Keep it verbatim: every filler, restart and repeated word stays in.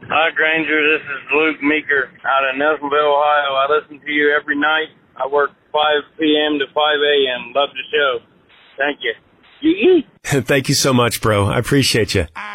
Hi, Granger. This is Luke Meeker out of Nelsonville, Ohio. I listen to you every night. I work five p.m. to five a.m. Love the show. Thank you. You eat. Thank you so much, bro. I appreciate you.